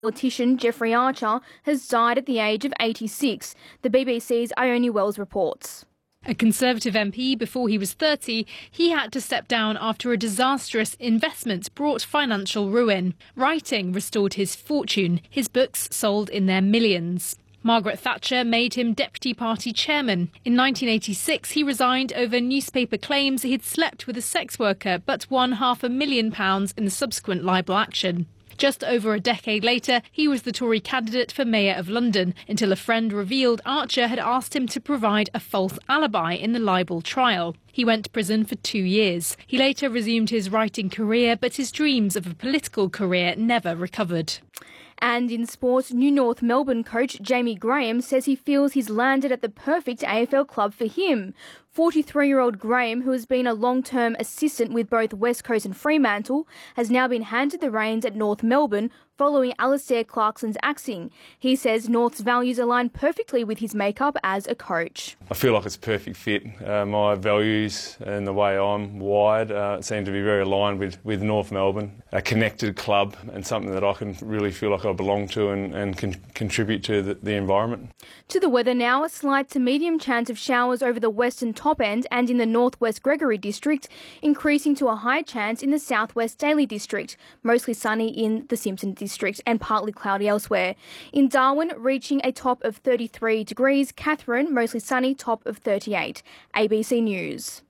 Politician Jeffrey Archer has died at the age of 86, the BBC's Ione Wells reports. A Conservative MP before he was 30, he had to step down after a disastrous investment brought financial ruin. Writing restored his fortune. His books sold in their millions. Margaret Thatcher made him Deputy Party Chairman. In 1986, he resigned over newspaper claims he'd slept with a sex worker but won £500,000 in the subsequent libel action. Just over a decade later, he was the Tory candidate for Mayor of London until a friend revealed Archer had asked him to provide a false alibi in the libel trial. He went to prison for 2 years. He later resumed his writing career, but his dreams of a political career never recovered. And in sport, New North Melbourne coach Jamie Graham says he feels he's landed at the perfect AFL club for him. 43-year-old Graham, who has been a long-term assistant with both West Coast and Fremantle, has now been handed the reins at North Melbourne following Alistair Clarkson's axing. He says North's values align perfectly with his makeup as a coach. I feel like it's a perfect fit. My values and the way I'm wired seem to be very aligned with North Melbourne. A connected club and something that I can really feel like I belong to and can contribute to the environment. To the weather now, a slight to medium chance of showers over the western top end and in the northwest Gregory district, increasing to a high chance in the southwest Daly district, mostly sunny in the Simpson district and partly cloudy elsewhere. In Darwin, reaching a top of 33 degrees, Katherine, mostly sunny, top of 38. ABC News.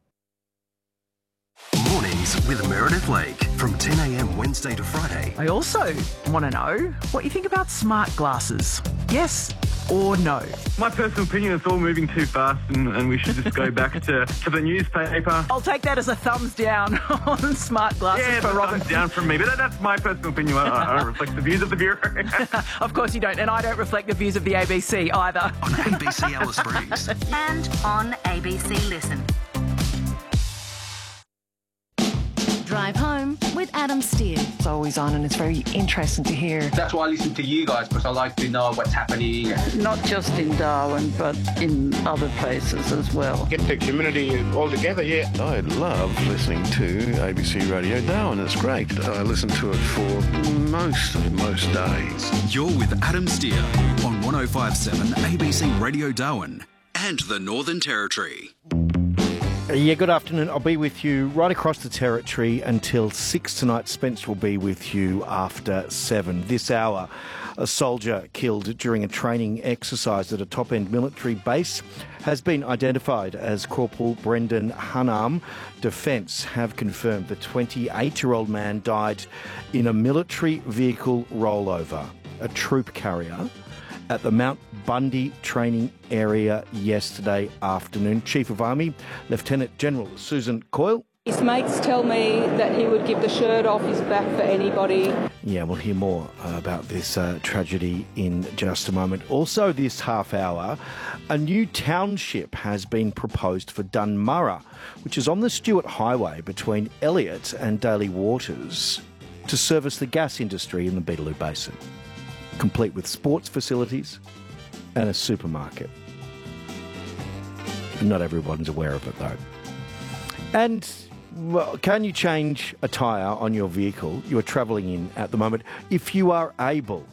Mornings with Meredith Lake from 10 a.m. Wednesday to Friday. I also want to know what you think about smart glasses. Yes or no? My personal opinion is all moving too fast and we should just go back to the newspaper. I'll take that as a thumbs down on smart glasses for Robert. Thumbs down from me, but that's my personal opinion. I don't reflect the views of the Bureau. Of course you don't, and I don't reflect the views of the ABC either. On ABC Alice Springs. And on ABC Listen. Drive Home with Adam Steer. It's always on and it's very interesting to hear. That's why I listen to you guys, because I like to know what's happening. Not just in Darwin, but in other places as well. Get the community all together, yeah. I love listening to ABC Radio Darwin. It's great. I listen to it for most days. You're with Adam Steer on 105.7 ABC Radio Darwin and the Northern Territory. Yeah, good afternoon. I'll be with you right across the territory until 6 tonight. Spence will be with you after 7. This hour, a soldier killed during a training exercise at a top-end military base has been identified as Corporal Brendan Hunnam. Defence have confirmed the 28-year-old man died in a military vehicle rollover, a troop carrier, at the Mount Bundy training area yesterday afternoon. Chief of Army, Lieutenant General Susan Coyle. His mates tell me that he would give the shirt off his back for anybody. Yeah, we'll hear more about this tragedy in just a moment. Also this half hour, a new township has been proposed for Dunmurra, which is on the Stuart Highway between Elliot and Daly Waters, to service the gas industry in the Beetaloo Basin, complete with sports facilities and a supermarket. And not everyone's aware of it, though. And, well, can you change a tyre on your vehicle you are travelling in at the moment if you are able?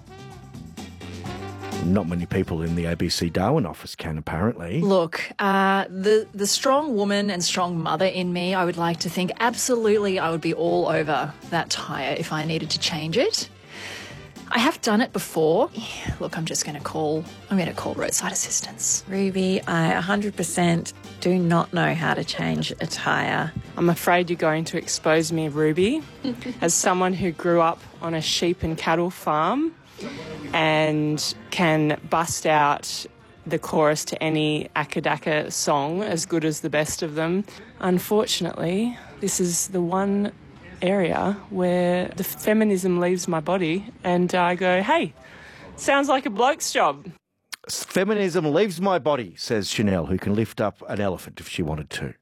Not many people in the ABC Darwin office can, apparently. Look, the strong woman and strong mother in me, I would like to think absolutely I would be all over that tyre if I needed to change it. I have done it before. Look, I'm going to call roadside assistance. Ruby, I 100% do not know how to change a tyre. I'm afraid you're going to expose me, Ruby, as someone who grew up on a sheep and cattle farm and can bust out the chorus to any Akadaka song as good as the best of them. Unfortunately, this is the one area where the feminism leaves my body and I go, hey, sounds like a bloke's job. Feminism leaves my body, says Chanel, who can lift up an elephant if she wanted to.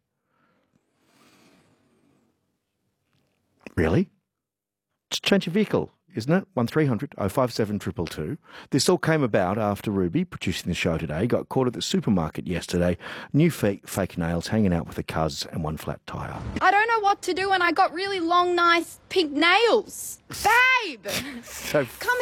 Really? Just change your vehicle, isn't it? 1300 057 222. This all came about after Ruby, producing the show today, got caught at the supermarket yesterday. New fake nails, hanging out with a cuz and one flat tyre. I don't know what to do and I got really long, nice pink nails. Babe! So Come